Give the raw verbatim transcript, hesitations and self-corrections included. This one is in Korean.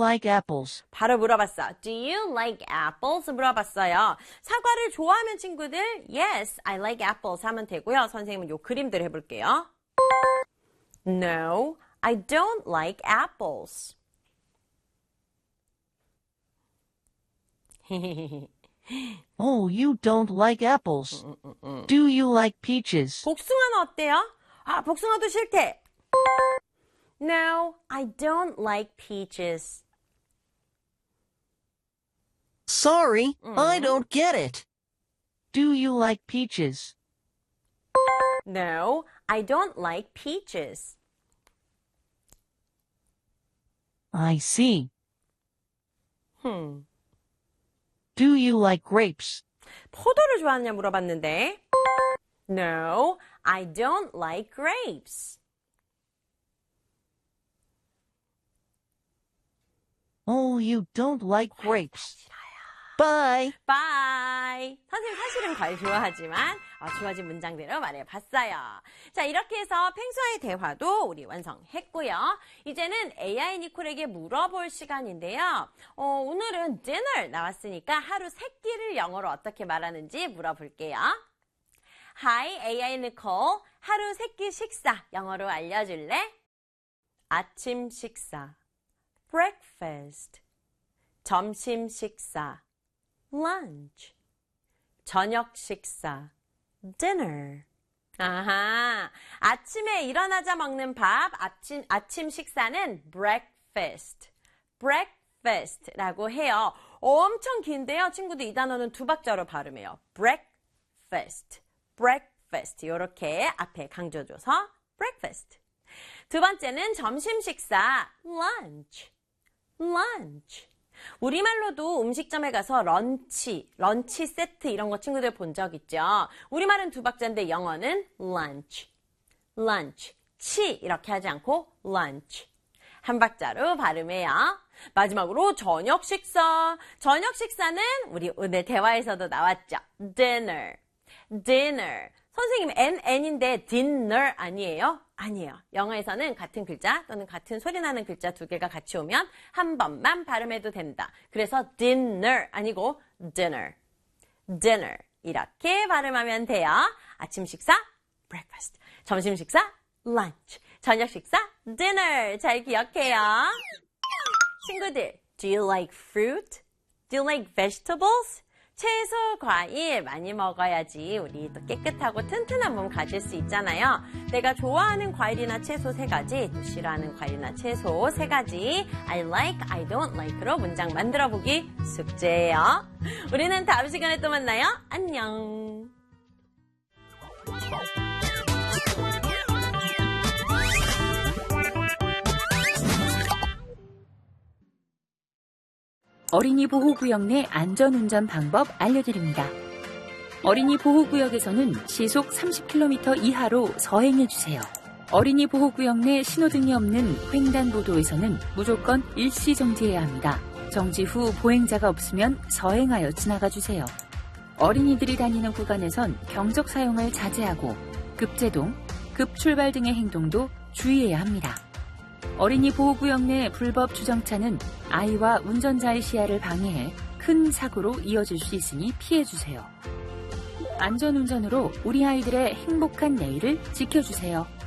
like apples? 바로 물어봤어. Do you like apples? 물어봤어요. 사과를 좋아하면 친구들 Yes, I like apples 하면 되고요. 선생님은 요 그림들 해볼게요. No, I don't like apples. Oh, you don't like apples. Do you like peaches? 복숭아는 어때요? 아, 복숭아도 싫대. No, I don't like peaches. Sorry, I don't get it. Do you like peaches? No, I don't like peaches. I see. Hmm. Do you like grapes? 포도를 좋아하느냐 물어봤는데 No, I don't like grapes. Oh, you don't like grapes. Bye. Bye. 선생님 사실은 과일 좋아하지만 어, 주어진 문장대로 말해봤어요. 자, 이렇게 해서 펭수와의 대화도 우리 완성했고요. 이제는 에이아이 니콜에게 물어볼 시간인데요. 어, 오늘은 dinner 나왔으니까 하루 세 끼를 영어로 어떻게 말하는지 물어볼게요. Hi, 에이아이 니콜. 하루 세 끼 식사 영어로 알려줄래? 아침 식사 breakfast. 점심 식사 lunch. 저녁 식사 dinner. 아하, 아침에 일어나자 먹는 밥, 아침, 아침 식사는 breakfast. breakfast라고 해요. 엄청 긴데요. 친구들 이 단어는 두 박자로 발음해요. breakfast. breakfast. 이렇게 앞에 강조줘서 breakfast. 두 번째는 점심 식사 lunch. lunch. 우리말로도 음식점에 가서 런치, 런치 세트 이런 거 친구들 본 적 있죠? 우리말은 두 박자인데 영어는 lunch, lunch, 치 이렇게 하지 않고 lunch. 한 박자로 발음해요. 마지막으로 저녁 식사. 저녁 식사는 우리 오늘 대화에서도 나왔죠? dinner, dinner. 선생님 N, N인데 dinner 아니에요? 아니에요. 영어에서는 같은 글자 또는 같은 소리 나는 글자 두 개가 같이 오면 한 번만 발음해도 된다. 그래서 dinner 아니고 dinner, dinner 이렇게 발음하면 돼요. 아침 식사 breakfast, 점심 식사 lunch, 저녁 식사 dinner 잘 기억해요. 친구들, do you like fruit? Do you like vegetables? 채소, 과일 많이 먹어야지 우리 또 깨끗하고 튼튼한 몸 가질 수 있잖아요. 내가 좋아하는 과일이나 채소 세 가지, 또 싫어하는 과일이나 채소 세 가지 I like, I don't like로 문장 만들어보기 숙제예요. 우리는 다음 시간에 또 만나요. 안녕. 어린이 보호구역 내 안전운전 방법 알려드립니다. 어린이 보호구역에서는 시속 삼십 킬로미터 이하로 서행해주세요. 어린이 보호구역 내 신호등이 없는 횡단보도에서는 무조건 일시 정지해야 합니다. 정지 후 보행자가 없으면 서행하여 지나가주세요. 어린이들이 다니는 구간에선 경적 사용을 자제하고 급제동, 급출발 등의 행동도 주의해야 합니다. 어린이 보호구역 내 불법 주정차는 아이와 운전자의 시야를 방해해 큰 사고로 이어질 수 있으니 피해주세요. 안전운전으로 우리 아이들의 행복한 내일을 지켜주세요.